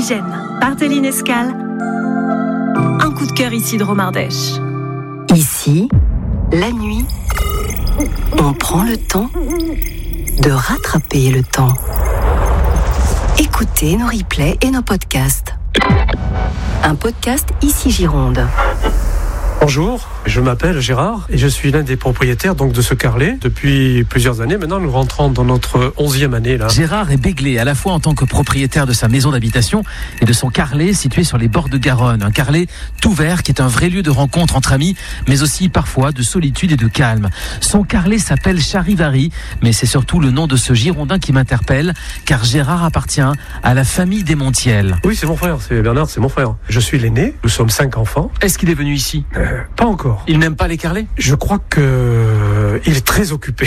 Oxygène, Barthéline Escal. Un coup de cœur ici de Romardèche. Ici, la nuit, on prend le temps de rattraper le temps. Écoutez nos replays et nos podcasts. Un podcast Ici Gironde. Bonjour, je m'appelle Gérard et je suis l'un des propriétaires donc de ce carrelet. Depuis plusieurs années, maintenant nous rentrons dans notre 11e année là. Gérard est béglé à la fois en tant que propriétaire de sa maison d'habitation et de son carrelet situé sur les bords de Garonne. Un carrelet tout vert qui est un vrai lieu de rencontre entre amis, mais aussi parfois de solitude et de calme. Son carrelet s'appelle Charivari, mais c'est surtout le nom de ce Girondin qui m'interpelle, car Gérard appartient à la famille des Montiel. Oui, c'est mon frère, c'est Bernard, c'est mon frère. Je suis l'aîné, nous sommes 5 enfants. Est-ce qu'il est venu ici ? Pas encore. Il n'aime pas les carrelets ? Je crois il est très occupé.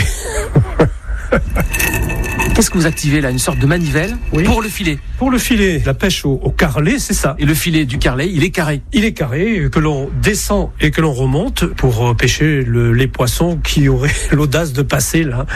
Qu'est-ce que vous activez là ? Une sorte de manivelle ? Oui. Pour le filet. Pour le filet, la pêche au carrelet, c'est ça. Et le filet du carrelet, il est carré. Il est carré, que l'on descend et que l'on remonte pour pêcher les poissons qui auraient l'audace de passer là.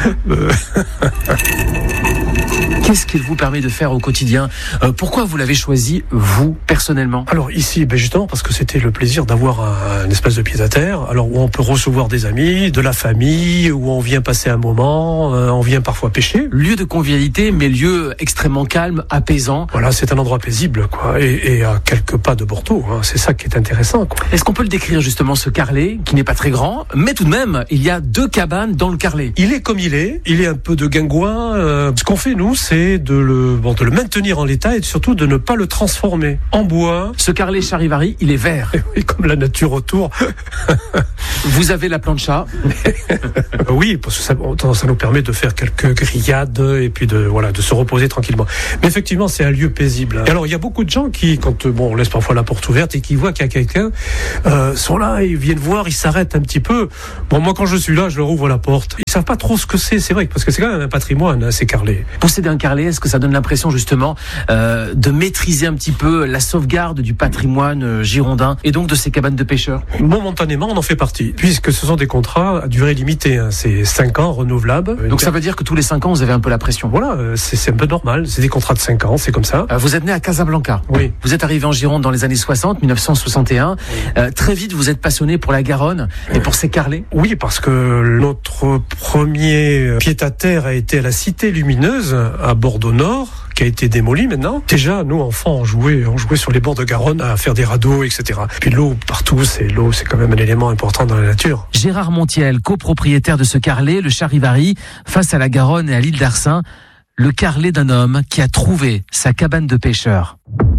Qu'est-ce qu'il vous permet de faire au quotidien ? Pourquoi vous l'avez choisi, vous, personnellement ? Alors ici, justement, parce que c'était le plaisir d'avoir un espace de pied-à-terre, alors où on peut recevoir des amis, de la famille, où on vient passer un moment, on vient parfois pêcher. Lieu de convivialité, mais lieu extrêmement calme, apaisant. Voilà, c'est un endroit paisible, quoi, et à quelques pas de Bordeaux, hein, c'est ça qui est intéressant, quoi. Est-ce qu'on peut le décrire justement, ce carrelet, qui n'est pas très grand, mais tout de même, il y a 2 cabanes dans le carrelet. Il est comme il est un peu de guingouin. Ce qu'on fait, nous, c'est de le maintenir en l'état et surtout de ne pas le transformer en bois. Ce carrelet Charivari, il est vert. Et comme la nature autour. Vous avez la plancha. Oui, parce que ça nous permet de faire quelques grillades et puis de se reposer tranquillement. Mais effectivement, c'est un lieu paisible. Et alors, il y a beaucoup de gens qui, quand on laisse parfois la porte ouverte et qui voient qu'il y a quelqu'un, sont là, ils viennent voir, ils s'arrêtent un petit peu. Bon, moi, quand je suis là, je leur ouvre la porte. Ils savent pas trop ce que c'est vrai, parce que c'est quand même un patrimoine, hein, ces carrelets. Posséder un carrelet, est-ce que ça donne l'impression justement de maîtriser un petit peu la sauvegarde du patrimoine girondin et donc de ces cabanes de pêcheurs ? Momentanément, on en fait partie, puisque ce sont des contrats à durée limitée, hein. C'est 5 ans renouvelables. Donc ça veut dire que tous les 5 ans, vous avez un peu la pression. Voilà, c'est un peu normal, c'est des contrats de 5 ans, c'est comme ça. Vous êtes né à Casablanca. Oui. Vous êtes arrivé en Gironde dans les années 60, 1961. Oui. Très vite, vous êtes passionné pour la Garonne et pour ces carrelets. Oui, parce que notre premier pied-à-terre a été à la Cité Lumineuse, à Bordeaux-Nord, qui a été démolie maintenant. Déjà, nous, enfants, on jouait sur les bords de Garonne à faire des radeaux, etc. Puis l'eau, partout, c'est quand même un élément important dans la nature. Gérard Montiel, copropriétaire de ce carrelet, le Charivari, face à la Garonne et à l'île d'Arsin, le carrelet d'un homme qui a trouvé sa cabane de pêcheur.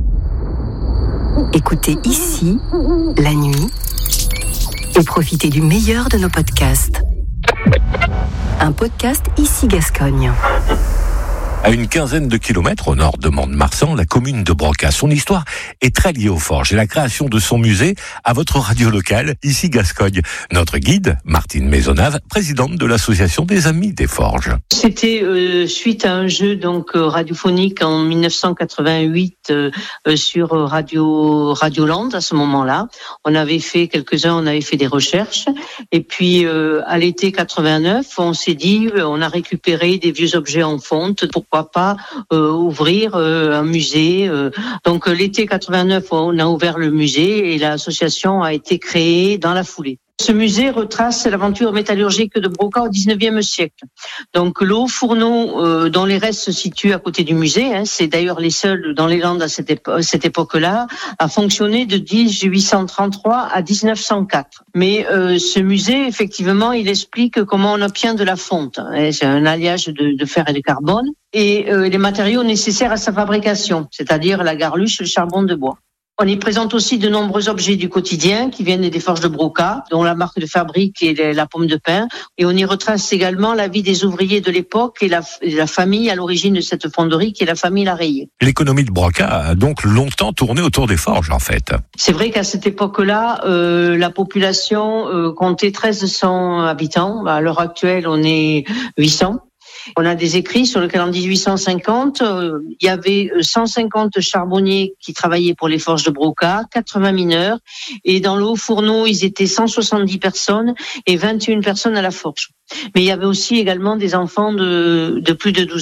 Écoutez Ici, la nuit, et profitez du meilleur de nos podcasts. Un podcast Ici Gascogne. À une quinzaine de kilomètres au nord de Mont-de-Marsan, la commune de Broca. Son histoire est très liée aux forges et la création de son musée à votre radio locale, Ici Gascogne. Notre guide, Martine Maisonnave, présidente de l'association des Amis des Forges. C'était suite à un jeu radiophonique en 1988 sur Radioland à ce moment-là. On avait fait des recherches et puis à l'été 89, on s'est dit on a récupéré des vieux objets en fonte. Pourquoi pas ouvrir un musée. Donc l'été 89, on a ouvert le musée et l'association a été créée dans la foulée. Ce musée retrace l'aventure métallurgique de Broca au 19e siècle. Donc le haut fourneau dont les restes se situent à côté du musée, c'est d'ailleurs les seuls dans les Landes à cette époque-là, a fonctionné de 1833 à 1904. Mais ce musée, effectivement, il explique comment on obtient de la fonte. C'est un alliage de fer et de carbone et les matériaux nécessaires à sa fabrication, c'est-à-dire la garluche, le charbon de bois. On y présente aussi de nombreux objets du quotidien qui viennent des forges de Broca, dont la marque de fabrique est la pomme de pin. Et on y retrace également la vie des ouvriers de l'époque et la famille à l'origine de cette fonderie, qui est la famille Larreillet. L'économie de Broca a donc longtemps tourné autour des forges, en fait. C'est vrai qu'à cette époque-là, la population comptait 1300 habitants. À l'heure actuelle, on est 800. On a des écrits sur lesquels en 1850, il y avait 150 charbonniers qui travaillaient pour les forges de Broca, 80 mineurs, et dans le haut fourneau, ils étaient 170 personnes et 21 personnes à la forge. Mais il y avait aussi également des enfants de plus de 12 ans.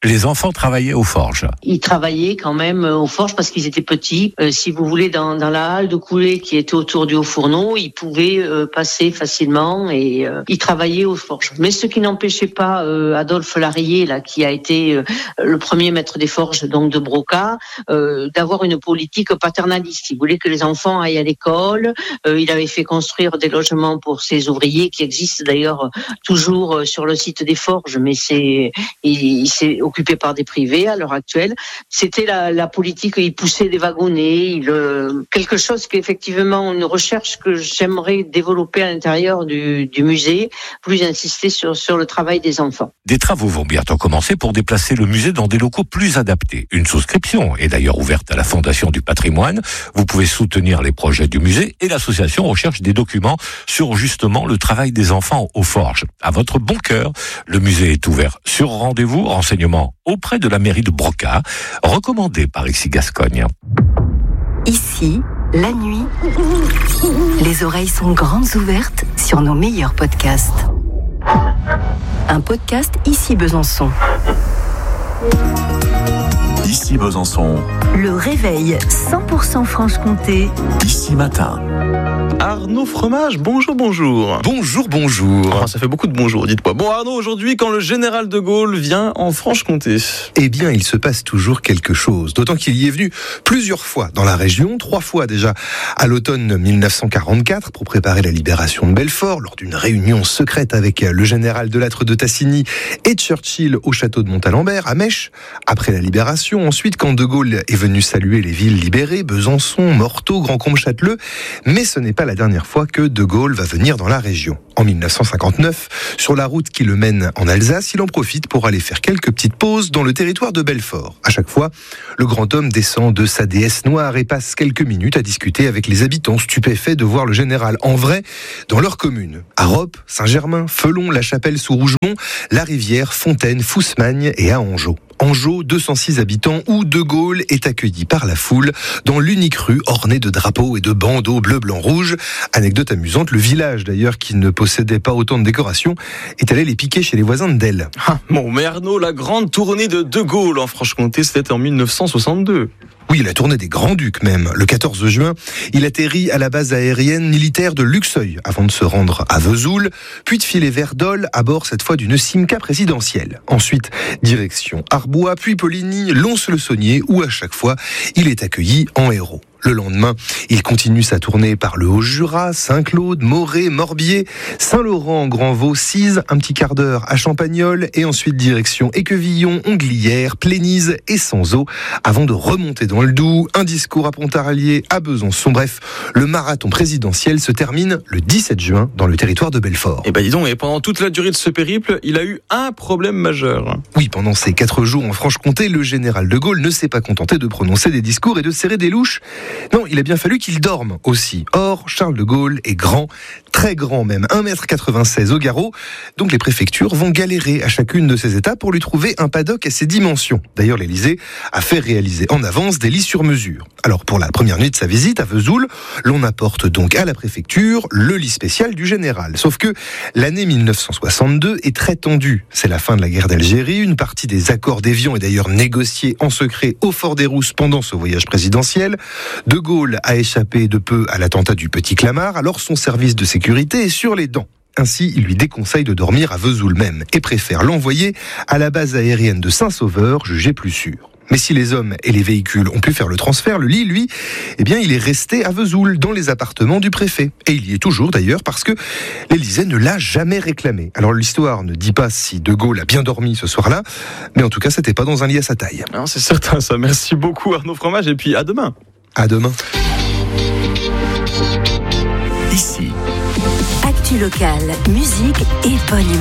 Les enfants travaillaient aux forges. Ils travaillaient quand même aux forges parce qu'ils étaient petits. Si vous voulez, dans la halle de coulée qui était autour du haut fourneau, ils pouvaient passer facilement et ils travaillaient aux forges. Mais ce qui n'empêchait pas Adolphe Larrier, là, qui a été le premier maître des forges donc de Broca, d'avoir une politique paternaliste. Il voulait que les enfants aillent à l'école. Il avait fait construire des logements pour ses ouvriers qui existent d'ailleurs toujours sur le site des forges, mais il s'est occupé par des privés à l'heure actuelle. C'était la politique, il poussait des wagonnets, quelque chose qu'effectivement, une recherche que j'aimerais développer à l'intérieur du musée, plus insister sur le travail des enfants. Des travaux vont bientôt commencer pour déplacer le musée dans des locaux plus adaptés. Une souscription est d'ailleurs ouverte à la Fondation du patrimoine. Vous pouvez soutenir les projets du musée et l'association recherche des documents sur justement le travail des enfants aux forges. À votre bon cœur, le musée est ouvert sur rendez-vous, renseignements auprès de la mairie de Broca, recommandé par Ici Gascogne. Ici, la nuit, les oreilles sont grandes ouvertes sur nos meilleurs podcasts. Un podcast Ici Besançon. Ici Besançon. Le réveil 100% Franche-Comté. Ici matin. Arnaud Fromage, bonjour. Bonjour. Oh, ça fait beaucoup de bonjour, dites-moi. Bon Arnaud, aujourd'hui, quand le général de Gaulle vient en Franche-Comté. Eh bien, il se passe toujours quelque chose. D'autant qu'il y est venu plusieurs fois dans la région, 3 fois déjà à l'automne 1944 pour préparer la libération de Belfort, lors d'une réunion secrète avec le général de Lattre de Tassigny et Churchill au château de Montalembert, à Mèche, après la libération. Ensuite, quand de Gaulle est venu saluer les villes libérées, Besançon, Morteau, Grand-Combe-Châteleux. Mais ce n'est pas la dernière fois que de Gaulle va venir dans la région. En 1959, sur la route qui le mène en Alsace, il en profite pour aller faire quelques petites pauses dans le territoire de Belfort. À chaque fois, le grand homme descend de sa déesse noire et passe quelques minutes à discuter avec les habitants stupéfaits de voir le général en vrai dans leur commune. À Roppe, Saint-Germain, Felon, La Chapelle sous Rougemont, La Rivière, Fontaine, Fousmagne et à Angeau. Angeau, 206 habitants, où de Gaulle est accueilli par la foule dans l'unique rue ornée de drapeaux et de bandeaux bleu, blanc, rouge. Anecdote amusante, le village d'ailleurs qui ne possédait pas autant de décorations est allé les piquer chez les voisins de Delle. Bon, mais Arnaud, la grande tournée de Gaulle en Franche-Comté, c'était en 1962. Oui, la tournée des Grands-Ducs même. Le 14 juin, il atterrit à la base aérienne militaire de Luxeuil avant de se rendre à Vesoul, puis de filer vers Dole à bord cette fois d'une Simca présidentielle. Ensuite, direction Arbois, puis Poligny, Lons-le-Saunier, où à chaque fois, il est accueilli en héros. Le lendemain, il continue sa tournée par le Haut-Jura, Saint-Claude, Morée, Morbier, Saint-Laurent, Grand-Vaux, Cise, un petit quart d'heure à Champagnole et ensuite direction Équevillon, Onglières, Plénise et Sanzot avant de remonter dans le Doubs, un discours à Pontarlier, à Besançon. Bref, le marathon présidentiel se termine le 17 juin dans le territoire de Belfort. Et dis donc, et pendant toute la durée de ce périple, il a eu un problème majeur. Oui, pendant ces 4 jours en Franche-Comté, le général de Gaulle ne s'est pas contenté de prononcer des discours et de serrer des louches. Non, il a bien fallu qu'il dorme aussi. Or, Charles de Gaulle est grand, très grand même, 1,96 m au garrot. Donc les préfectures vont galérer à chacune de ces étapes pour lui trouver un paddock à ses dimensions. D'ailleurs, l'Élysée a fait réaliser en avance des lits sur mesure. Alors pour la première nuit de sa visite à Vesoul, l'on apporte donc à la préfecture le lit spécial du général. Sauf que l'année 1962 est très tendue. C'est la fin de la guerre d'Algérie. Une partie des accords d'Évian est d'ailleurs négociée en secret au Fort des Rousses pendant ce voyage présidentiel. De Gaulle a échappé de peu à l'attentat du Petit Clamart, alors son service de sécurité est sur les dents. Ainsi, il lui déconseille de dormir à Vesoul même et préfère l'envoyer à la base aérienne de Saint-Sauveur, jugée plus sûre. Mais si les hommes et les véhicules ont pu faire le transfert, le lit, lui, eh bien, il est resté à Vesoul, dans les appartements du préfet. Et il y est toujours, d'ailleurs, parce que l'Élysée ne l'a jamais réclamé. Alors, l'histoire ne dit pas si De Gaulle a bien dormi ce soir-là, mais en tout cas, c'était pas dans un lit à sa taille. Non, c'est certain, ça. Merci beaucoup, Arnaud Fromage, et puis à demain. À demain. Ici. Actu locale, musique et bonne humeur.